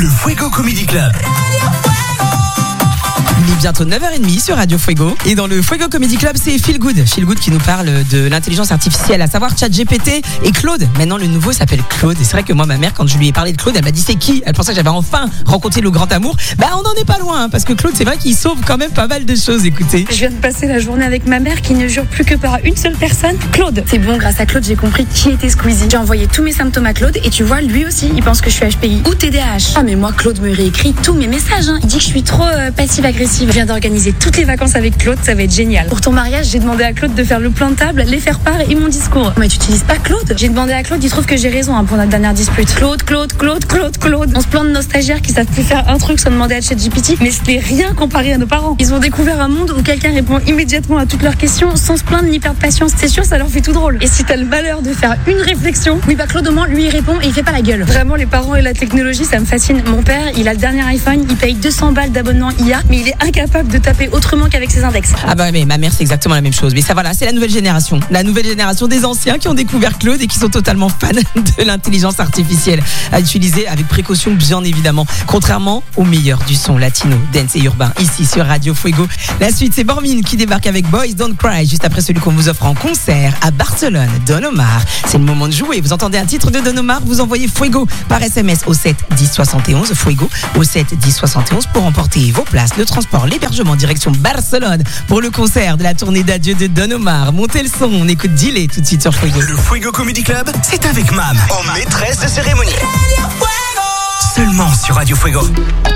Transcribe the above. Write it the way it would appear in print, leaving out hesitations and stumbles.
Le Fuego Comedy Club. Il est bientôt 9h30 sur Radio Fuego. Et dans le Fuego Comedy Club, c'est Feel Good. Feel Good qui nous parle de l'intelligence artificielle, à savoir ChatGPT et Claude. Maintenant, le nouveau s'appelle Claude. Et c'est vrai que moi, ma mère, quand je lui ai parlé de Claude, elle m'a dit c'est qui ? Elle pensait que j'avais enfin rencontré le grand amour. On n'en est pas loin, parce que Claude, c'est vrai qu'il sauve quand même pas mal de choses. Écoutez. Je viens de passer la journée avec ma mère qui ne jure plus que par une seule personne, Claude. C'est bon, grâce à Claude, j'ai compris qui était Squeezie. J'ai envoyé tous mes symptômes à Claude et tu vois, lui aussi, il pense que je suis HPI ou TDAH. Ah mais moi, Claude me réécrit tous mes messages. Il dit que je suis trop passive-agressive. Je viens d'organiser toutes les vacances avec Claude, ça va être génial. Pour ton mariage, j'ai demandé à Claude de faire le plan de table, les faire-part et mon discours. Mais tu utilises pas Claude ? J'ai demandé à Claude, il trouve que j'ai raison pour notre dernière dispute. Claude. On se plaint de nos stagiaires qui savent plus faire un truc sans demander à ChatGPT, mais ce n'est rien comparé à nos parents. Ils ont découvert un monde où quelqu'un répond immédiatement à toutes leurs questions sans se plaindre ni perdre patience. C'est sûr, ça leur fait tout drôle. Et si t'as le malheur de faire une réflexion, oui Claude au moins lui il répond et il fait pas la gueule. Vraiment les parents et la technologie, ça me fascine. Mon père, il a le dernier iPhone, il paye 200 balles d'abonnement IA, mais il est incapable de taper autrement qu'avec ses index. Ah mais ma mère c'est exactement la même chose. Mais ça voilà, c'est la nouvelle génération des anciens qui ont découvert Claude et qui sont totalement fans de l'intelligence artificielle, à utiliser avec précaution bien évidemment, contrairement au meilleur du son latino, dance et urbain ici sur Radio Fuego. La suite, c'est Bormin qui débarque avec Boys Don't Cry juste après celui qu'on vous offre en concert à Barcelone, Don Omar. C'est le moment de jouer. Vous entendez un titre de Don Omar, vous envoyez Fuego par SMS au 7 10 71, Fuego au 7 10 71 pour emporter vos places, le transport, l'hébergement direction Barcelone pour le concert de la tournée d'adieu de Don Omar. Montez le son, on écoute Dilé tout de suite sur Fuego. Le Fuego Comedy Club, c'est avec Mam, en maîtresse de cérémonie. Seulement sur Radio Fuego.